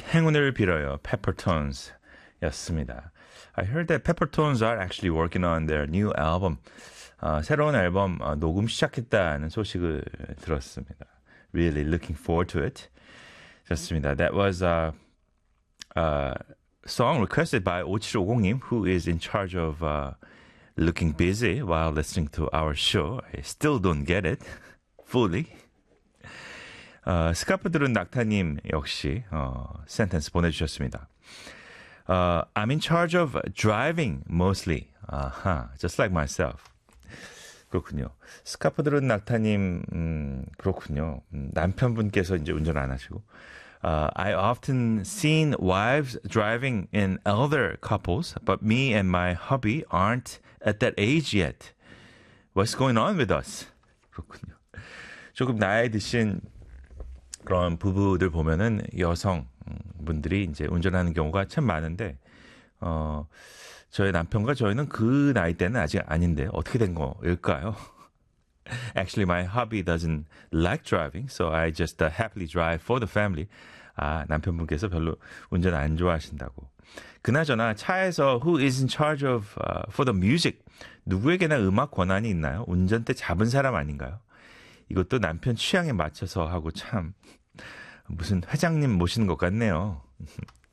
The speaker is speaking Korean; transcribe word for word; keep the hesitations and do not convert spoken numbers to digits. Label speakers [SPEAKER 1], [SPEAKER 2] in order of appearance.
[SPEAKER 1] 행운을 빌어요. Peppertones 였습니다. I heard that Peppertones are actually working on their new album. 어, 새로운 앨범 어, 녹음 시작했다는 소식을 들었습니다. Really looking forward to it. 좋습니다. That was a, a song requested by 오칠오공님 who is in charge of uh, looking busy while listening to our show. I still don't get it fully. 어, 스카프 들은 낙타님 역시 어, 센텐스 보내주셨습니다. Uh, I'm in charge of driving mostly. 아하, just like myself. 그렇군요. 스카프 들은 낙타님, 음, 그렇군요. 음, 남편분께서 이제 운전 안 하시고. Uh, I often seen wives driving in elder couples, but me and my hubby aren't at that age yet. What's going on with us? 그렇군요. 조금 나이 드신 그런 부부들 보면은 여성 분들이 이제 운전하는 경우가 참 많은데, 어, 저희 남편과 저희는 그 나이 때는 아직 아닌데 어떻게 된 거일까요? Actually, my hubby doesn't like driving, so I just uh, happily drive for the family. 아, 남편분께서 별로 운전 안 좋아하신다고. 그나저나 차에서 who is in charge of uh, for the music? 누구에게나 음악 권한이 있나요? 운전대 잡은 사람 아닌가요? 이것도 남편 취향에 맞춰서 하고 참 무슨 회장님 모시는 것 같네요.